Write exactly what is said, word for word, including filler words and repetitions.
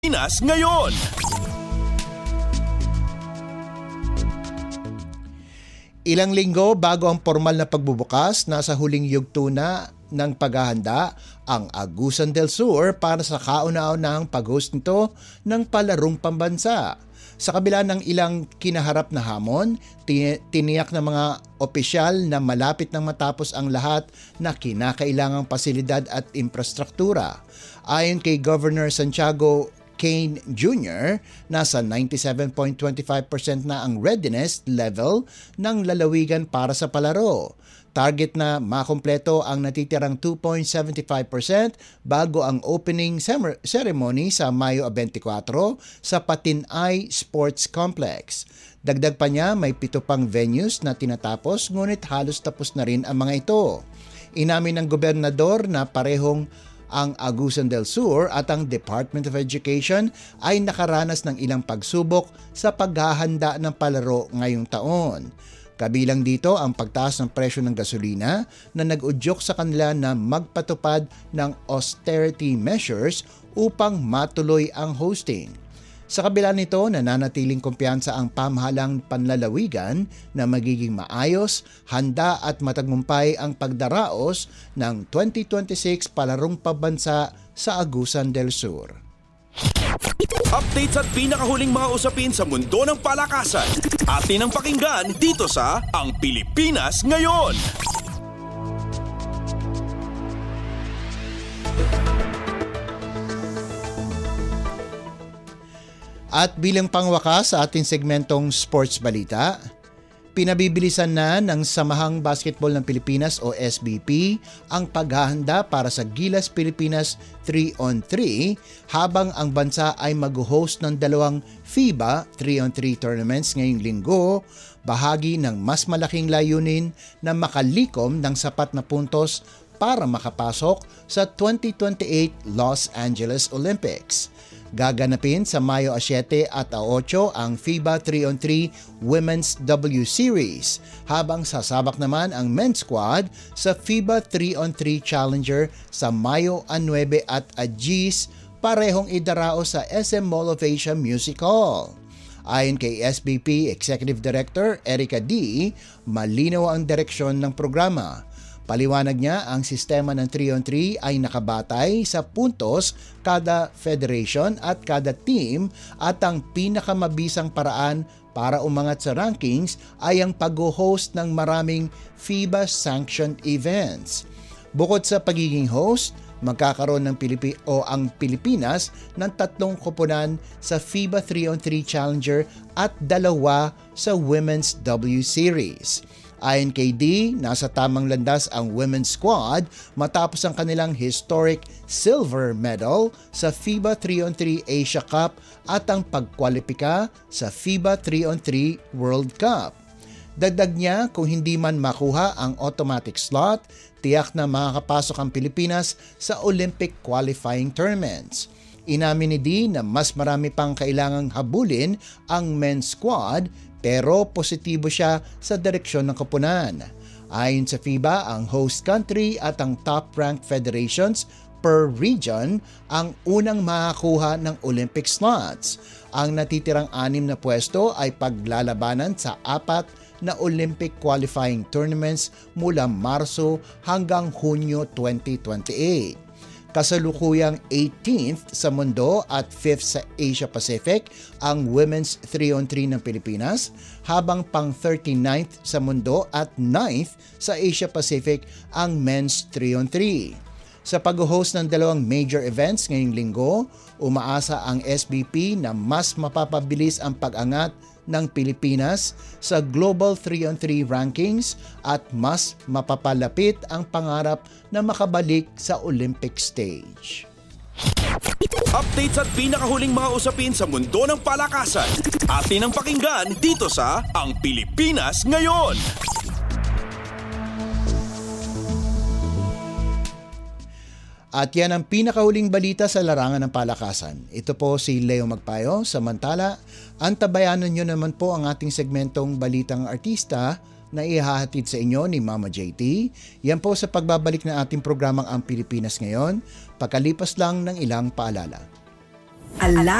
Pilipinas ngayon. Ilang linggo bago ang formal na pagbubukas, nasa huling yugto na ng paghahanda ang Agusan del Sur para sa kauna-unahang pag-host nito ng palarong pambansa. Sa kabila ng ilang kinaharap na hamon, tiniyak ng mga opisyal na malapit nang matapos ang lahat na kinakailangang pasilidad at infrastruktura. Ayon kay Governor Santiago Kane Junior, nasa ninety-seven point two five percent na ang readiness level ng lalawigan para sa palaro. Target na makumpleto ang natitirang two point seven five percent bago ang opening ceremony sa Mayo twenty-four sa Patinay Sports Complex. Dagdag pa niya, may pito pang venues na tinatapos ngunit halos tapos na rin ang mga ito. Inamin ng gobernador na parehong ang Agusan del Sur at ang Department of Education ay nakaranas ng ilang pagsubok sa paghahanda ng palaro ngayong taon. Kabilang dito ang pagtaas ng presyo ng gasolina na nag-udyok sa kanila na magpatupad ng austerity measures upang matuloy ang hosting. Sa kabila nito, nananatiling kumpiyansa ang pamahalang panlalawigan na magiging maayos, handa at matagumpay ang pagdaraos ng twenty twenty-six Palarong Pambansa sa Agusan del Sur. Updates at pinakahuling mga usapin sa mundo ng palakasan. Atin ang pakinggan dito sa Ang Pilipinas Ngayon. At bilang pangwakas sa ating segmentong Sports Balita, pinabibilisan na ng Samahang Basketball ng Pilipinas o S B P ang paghahanda para sa Gilas Pilipinas three on three habang ang bansa ay mag-host ng dalawang FIBA three on three tournaments ngayong linggo, bahagi ng mas malaking layunin na makalikom ng sapat na puntos para makapasok sa twenty twenty-eight Los Angeles Olympics. Gaganapin sa Mayo seven at eight ang FIBA three on three Women's W Series, habang sasabak naman ang men's squad sa FIBA three on three Challenger sa Mayo nine at Agis, parehong idarao sa S M Mall of Asia Music Hall. Ayon kay S B P Executive Director Erica D, malinaw ang direksyon ng programa. Paliwanag niya, ang sistema ng three on three ay nakabatay sa puntos kada federation at kada team at ang pinakamabisang paraan para umangat sa rankings ay ang pag-host ng maraming FIBA-sanctioned events. Bukod sa pagiging host, magkakaroon ng Pilipi o ang Pilipinas ng tatlong koponan sa FIBA three on three Challenger at dalawa sa Women's W Series. Ayon kay D, nasa tamang landas ang women's squad matapos ang kanilang historic silver medal sa FIBA three on three Asia Cup at ang pagkwalipika sa FIBA three on three World Cup. Dagdag niya, kung hindi man makuha ang automatic slot, tiyak na makakapasok ang Pilipinas sa Olympic qualifying tournaments. Inamin ni D na mas marami pang kailangang habulin ang men's squad, pero positibo siya sa direksyon ng koponan. Ayon sa FIBA, ang host country at ang top-ranked federations per region ang unang makakuha ng Olympic slots. Ang natitirang anim na pwesto ay paglalabanan sa apat na Olympic qualifying tournaments mula Marso hanggang Hunyo twenty twenty-eight. Kasalukuyang eighteenth sa mundo at fifth sa Asia Pacific ang Women's three on three ng Pilipinas, habang pang thirty-ninth sa mundo at ninth sa Asia Pacific ang Men's three on three. Sa pag-host ng dalawang major events ngayong linggo, umaasa ang S B P na mas mapapabilis ang pag-angat ng Pilipinas sa Global three on three rankings at mas mapapalapit ang pangarap na makabalik sa Olympic stage. Updates at pinakahuling mga usapin sa mundo ng palakasan. Atin ang pakinggan dito sa Ang Pilipinas Ngayon. At yan ang pinakahuling balita sa larangan ng palakasan. Ito po si Leo Magpayo. Samantala, antabayanan nyo naman po ang ating segmentong Balitang Artista na ihahatid sa inyo ni Mama J T. Yan po sa pagbabalik ng ating programang Ang Pilipinas Ngayon, pagkalipas lang ng ilang paalala. Ala